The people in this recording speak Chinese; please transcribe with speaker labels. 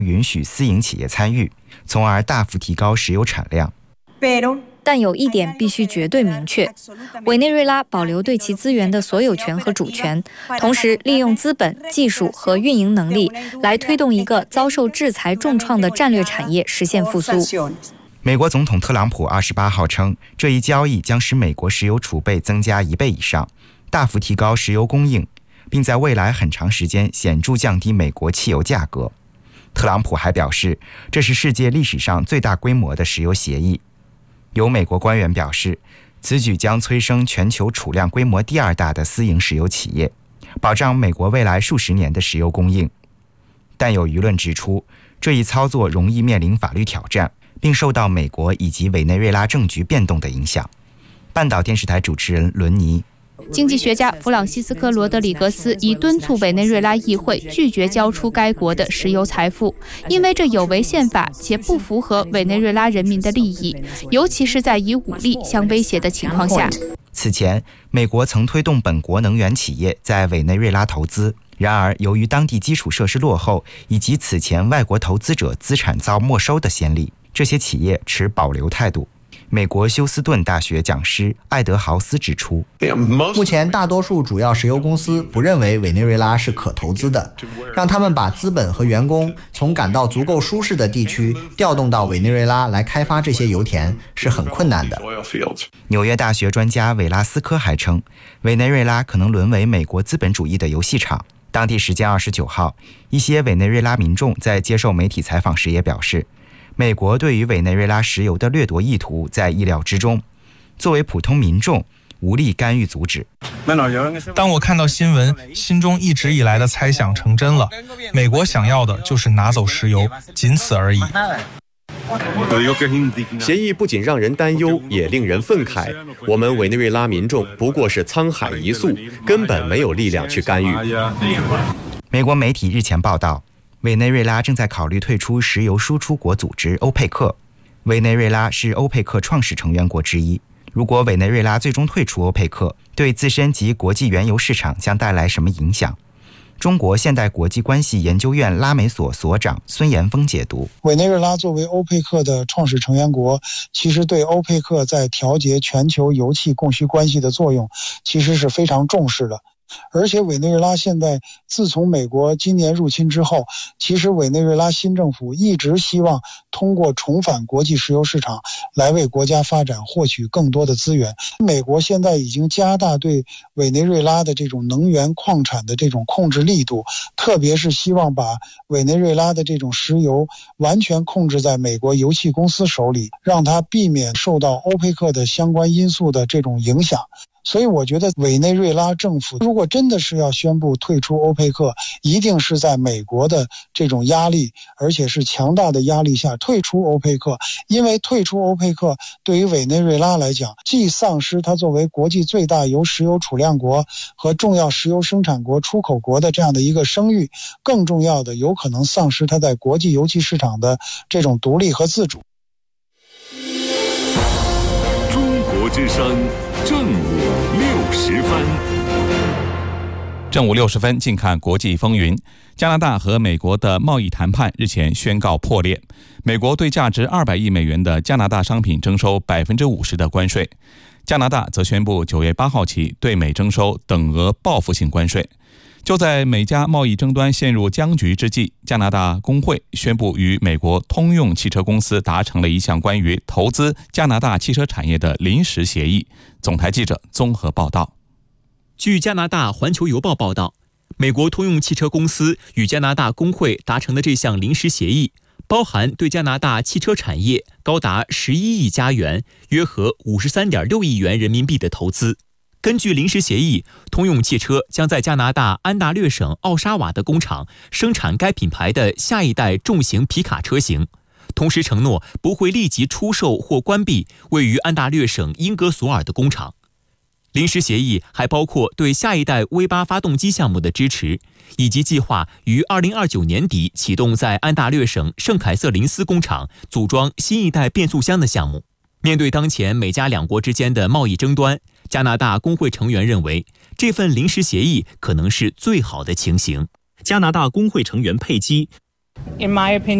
Speaker 1: 允许私营企业参与，从而大幅提高石油产量。
Speaker 2: 但有一点必须绝对明确，委内瑞拉保留对其资源的所有权和主权，同时利用资本、技术和运营能力来推动一个遭受制裁重创的战略产业实现复苏。
Speaker 1: 美国总统特朗普28号称，这一交易将使美国石油储备增加1倍以上，大幅提高石油供应，并在未来很长时间显著降低美国汽油价格。特朗普还表示，这是世界历史上最大规模的石油协议。有美国官员表示，此举将催生全球储量规模第2大的私营石油企业，保障美国未来数十年的石油供应。但有舆论指出，这一操作容易面临法律挑战，并受到美国以及委内瑞拉政局变动的影响。半岛电视台主持人伦尼。
Speaker 3: 经济学家弗朗西斯科·罗德里格斯已敦促委内瑞拉议会拒绝交出该国的石油财富，因为这有违宪法且不符合委内瑞拉人民的利益，尤其是在以武力相威胁的情况下。
Speaker 1: 此前，美国曾推动本国能源企业在委内瑞拉投资，然而由于当地基础设施落后，以及此前外国投资者资产遭没收的先例，这些企业持保留态度。美国休斯顿大学讲师艾德豪斯指出，
Speaker 4: 目前大多数主要石油公司不认为委内瑞拉是可投资的，让他们把资本和员工从感到足够舒适的地区调动到委内瑞拉来开发这些油田是很困难的。
Speaker 1: 纽约大学专家韦拉斯科还称，委内瑞拉可能沦为美国资本主义的游戏场。当地时间29号，一些委内瑞拉民众在接受媒体采访时也表示，美国对于委内瑞拉石油的掠夺意图在意料之中，作为普通民众无力干预阻止。
Speaker 5: 当我看到新闻，心中一直以来的猜想成真了，美国想要的就是拿走石油，仅此而已。
Speaker 6: 协议不仅让人担忧，也令人愤慨。我们委内瑞拉民众不过是沧海一粟，根本没有力量去干预。
Speaker 1: 美国媒体日前报道，委内瑞拉正在考虑退出石油输出国组织欧佩克。委内瑞拉是欧佩克创始成员国之一。如果委内瑞拉最终退出欧佩克，对自身及国际原油市场将带来什么影响？中国现代国际关系研究院拉美所所长孙延峰解读，
Speaker 7: 委内瑞拉作为欧佩克的创始成员国，其实对欧佩克在调节全球油气供需关系的作用其实是非常重视的。而且委内瑞拉现在自从美国今年入侵之后，其实委内瑞拉新政府一直希望通过重返国际石油市场来为国家发展获取更多的资源。美国现在已经加大对委内瑞拉的这种能源矿产的这种控制力度，特别是希望把委内瑞拉的这种石油完全控制在美国油气公司手里，让它避免受到欧佩克的相关因素的这种影响。所以我觉得委内瑞拉政府如果真的是要宣布退出欧佩克，一定是在美国的这种压力，而且是强大的压力下退出欧佩克。因为退出欧佩克对于委内瑞拉来讲，既丧失它作为国际最大石油储量国和重要石油生产国出口国的这样的一个声誉，更重要的有可能丧失它在国际油气市场的这种独立和自主。
Speaker 8: 中国之声正午60分。
Speaker 9: 正午60分，近看国际风云。加拿大和美国的贸易谈判日前宣告破裂，美国对价值200亿美元的加拿大商品征收50%的关税，加拿大则宣布9月8号起对美征收等额报复性关税。就在美加贸易争端陷入僵局之际，加拿大工会宣布与美国通用汽车公司达成了一项关于投资加拿大汽车产业的临时协议。总台记者综合报道。
Speaker 10: 据加拿大环球邮报报道，美国通用汽车公司与加拿大工会达成的这项临时协议，包含对加拿大汽车产业高达11亿加元，约合53.6亿元人民币的投资。根据临时协议，通用汽车将在加拿大安大略省奥沙瓦的工厂生产该品牌的下一代重型皮卡车型，同时承诺不会立即出售或关闭位于安大略省英格索尔的工厂。临时协议还包括对下一代 V8 发动机项目的支持，以及计划于2029年底启动在安大略省圣凯瑟琳斯工厂组装新一代变速箱的项目。面对当前美加两国之间的贸易争端，加拿大工会成员认为这份临时协议可能是最好的情形。
Speaker 11: 加拿大工会成员佩基 In my opinion.